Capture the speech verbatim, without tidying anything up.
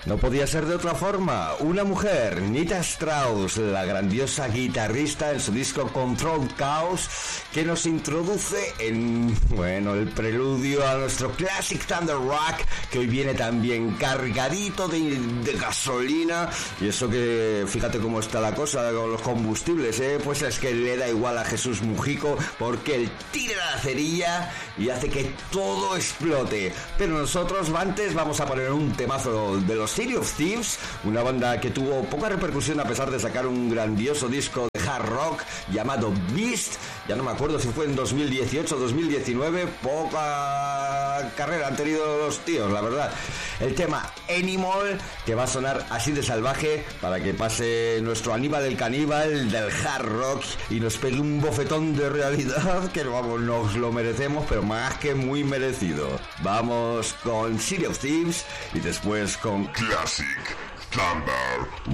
No podía ser de otra forma. Una mujer, Nita Strauss, la grandiosa guitarrista en su disco Control Chaos, que nos introduce en, bueno, el preludio a nuestro Classic Thunder Rock, que hoy viene también cargadito de, de gasolina. Y eso que, fíjate cómo está la cosa con los combustibles, ¿eh? Pues es que le da igual a Jesús Mujico, porque él tira la cerilla y hace que todo explote. Pero nosotros antes vamos a poner un temazo de los City of Thieves, una banda que tuvo poca repercusión a pesar de sacar un grandioso disco de hard rock llamado Beast. Ya no me acuerdo si fue en dos mil dieciocho o dos mil diecinueve. Poca carrera han tenido los tíos, la verdad. El tema Animal, que va a sonar así de salvaje para que pase nuestro Aníbal el caníbal del hard rock y nos pegue un bofetón de realidad que vamos, nos lo merecemos, pero más que muy merecido. Vamos con City of Thieves y después con Classic Thunder